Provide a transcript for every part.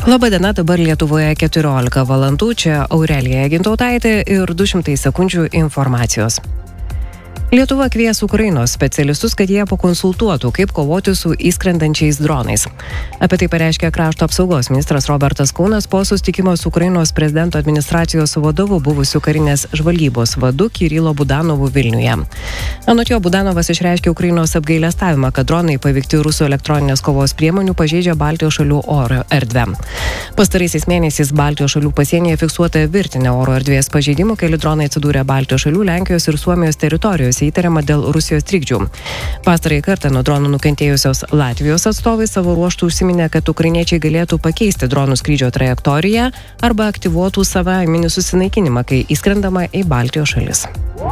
Labadiena, dabar Lietuvoje 14 valandų, čia Aurelija Gintautaitė ir 200 sekundžių informacijos. Lietuva kvies Ukrainos specialistus, kad jie pakonsultuotų, kaip kovoti su įskrendančiais dronais. Apie tai pareiškė krašto apsaugos ministras Robertas Kaunas po susitikimo su Ukrainos prezidento administracijos vadovu, buvusiu karinės žvalgybos vadu Kirilo Budanovu Vilniuje. Anot jo, Budanovas išreiškė Ukrainos apgailestavimą, kad dronai paveikti rusų elektroninės kovos priemonių pažeidžia Baltijos šalių oro erdvę. Pastaraisiais mėnesiais Baltijos šalių pasienyje fiksuota virtinė oro erdvės pažeidimų, keli dronai atsidūrė Baltijos šalių, Lenkijos ir Suomijos teritorijose įtariama dėl Rusijos trikdžių. Pastarąjį kartą nuo dronų nukentėjusios Latvijos atstovai savo ruožtų užsiminė, kad ukrainiečiai galėtų pakeisti dronų skrydžio trajektoriją arba aktyvuotų savaiminį susinaikinimą, kai įskrendama į Baltijos šalis.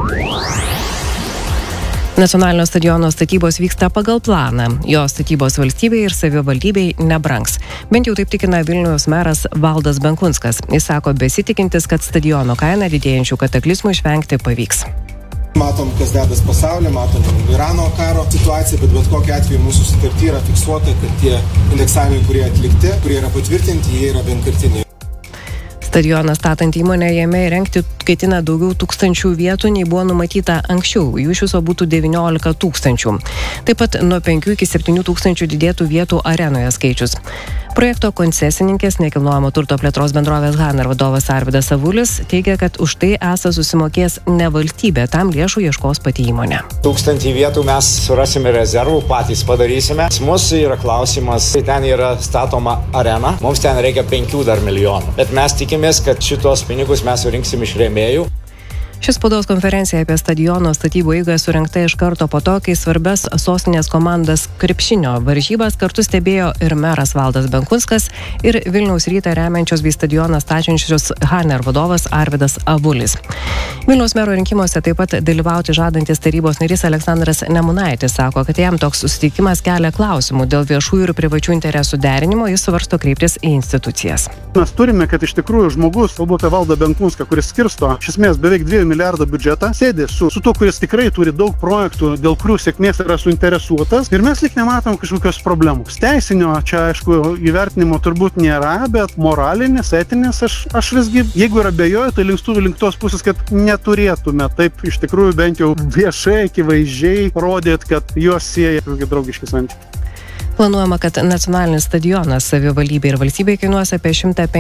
Nacionalinio stadiono statybos vyksta pagal planą. Jo statybos valstybei ir savivaldybei nebrangs. Bent jau taip tikina Vilniaus meras Valdas Benkunskas. Jis sako besitikintis, kad stadiono kaina didėjančių kataklizmų išvengti pavyks. Matom, kas dedas pasaulyje, matom Irano karo situaciją, bet kokiu atveju mūsų sutarty yra fiksuota, kad tie indeksavimai, kurie atlikti, kurie yra patvirtinti, jie yra vienkartiniai. Stadioną statant įmonę jame įrengti ketina daugiau tūkstančių vietų, nei buvo numatyta anksčiau. Jų iš viso būtų 19 tūkstančių. Taip pat nuo 5 iki 7 tūkstančių didėtų vietų arenoje skaičius. Projekto koncesininkės nekilnojamo turto plėtros bendrovės Haner vadovas Arvydas Avulis teigia, kad už tai esą susimokės ne valstybė, tam lėšų ieškos pati įmonė. 1000 vietų mes surasime rezervų, patys padarysime. Mūsų yra klausimas, ten yra statoma arena, mums ten reikia 5 dar milijonų. Bet mes tikimės, kad šitos pinigus mes surinksim iš rėmėjų. Šis spaudos konferencija apie stadiono statybų eigą surengta iš karto po to, kai svarbias sostinės komandas krepšinio varžybas kartu stebėjo ir meras Valdas Benkunskas ir Vilniaus Rytą remiančios bei stadioną stačiančios Haner vadovas Arvydas Avulis. Vilniaus mero rinkimuose taip pat dalyvauti žadantis tarybos narys Aleksandras Nemunaitis sako, kad jam toks susitikimas kelia klausimų dėl viešųjų ir privačių interesų derinimo, jis svarsto kreiptis į institucijas. Mes turime, kad iš tikrųjų žmogus, kalbu apie Valdą Benkunską, kuris skirsto iš esmės beveik 2 milijardo biudžetą, sėdi su tuo, kuris tikrai turi daug projektų, dėl kurių sėkmės yra suinteresuotas ir mes lyg nematom kažkokios problemos. Teisinio čia, aišku, įvertinimo turbūt nėra, bet moralinis, etinis, aš visgi, jeigu yra abejoju, tai linkstu link tos pusės, kad neturėtume taip iš tikrųjų bent jau viešai, akivaizdžiai rodėt, kad juos sieja draugiški santykiai. Planuojama, kad nacionalinis stadionas savivaldybei ir valstybei kainuos apie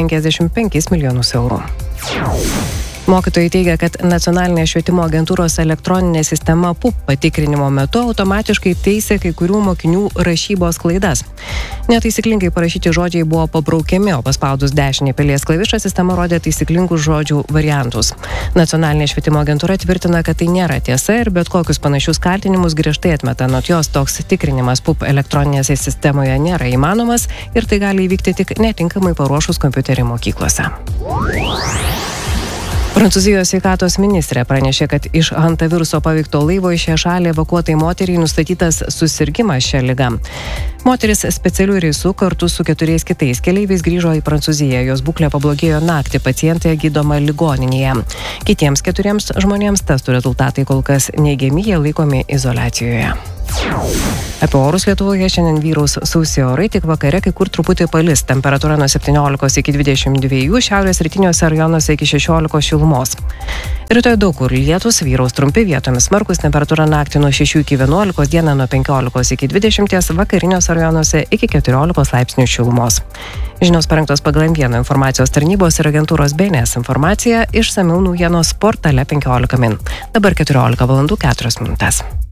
155 milijonus eurų. Mokytojai teigia, kad nacionalinė švietimo agentūros elektroninė sistema PUP patikrinimo metu automatiškai teisė kai kurių mokinių rašybos klaidas. Netaisyklingai parašyti žodžiai buvo pabraukiami, o paspaudus dešinį pelės klavišą sistema rodė taisyklingus žodžių variantus. Nacionalinė švietimo agentūra tvirtina, kad tai nėra tiesa ir bet kokius panašius kaltinimus griežtai atmeta. Anot jos toks tikrinimas PUP elektroninėse sistemoje nėra įmanomas ir tai gali įvykti tik netinkamai paruošus kompiuterį mokyklose. Prancūzijos sveikatos ministrė pranešė, kad iš hantaviruso paveikto laivo į šią šalį evakuotai moteriai nustatytas susirgimas šią ligą. Moteris specialių reisų kartu su 4 kitais keleiviais grįžo į Prancūziją. Jos būklė pablogėjo naktį, pacientė gydoma ligoninėje. Kitiems 4 žmonėms testų rezultatai kol kas neigiami, jie laikomi izoliacijoje. Apie orus Lietuvoje šiandien vyraus sausi orai, tik vakare kai kur truputį palis. Temperatūra nuo 17 iki 22, šiaurės rytiniuose rajonuose iki 16 šilumos. Rytoj daug kur lietus, vyraus trumpi, vietomis smarkus, temperatūra naktį nuo 6 iki 11, dieną nuo 15 iki 20, vakariniuose rajonuose iki 14 laipsnių šilumos. Žinios parengtos pagal M1 informacijos tarnybos ir agentūros BNS informacija, išsamiau naujienos portale 15 min. Dabar 14 valandų 4 minutės.